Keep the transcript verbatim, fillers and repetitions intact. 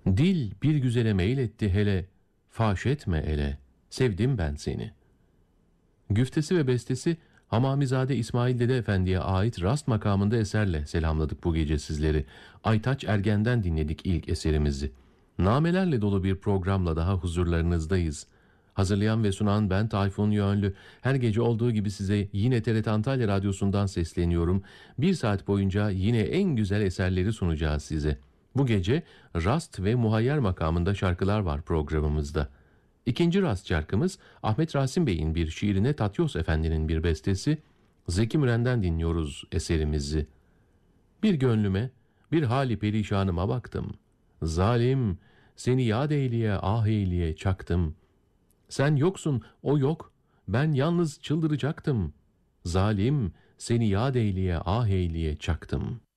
Dil bir güzele meyletti hele, faş etme ele, sevdim ben seni. Güftesi ve bestesi Hamamizade İsmail Dede Efendi'ye ait rast makamında eserle selamladık bu gece sizleri. Aytaç Ergen'den dinledik ilk eserimizi. Namelerle dolu bir programla daha huzurlarınızdayız. Hazırlayan ve sunan ben Tayfun Yönlü. Her gece olduğu gibi size yine T R T Antalya Radyosu'ndan sesleniyorum. Bir saat boyunca yine en güzel eserleri sunacağız size. Bu gece rast ve muhayyer makamında şarkılar var programımızda. İkinci rast şarkımız Ahmet Rasim Bey'in bir şiirine Tatyos Efendi'nin bir bestesi. Zeki Müren'den dinliyoruz eserimizi. Bir gönlüme, bir hali perişanıma baktım. Zalim, seni yad eyleye, ah eyleye çaktım. Sen yoksun, o yok, ben yalnız çıldıracaktım. Zalim, seni yad eyleye, ah eyleye çaktım.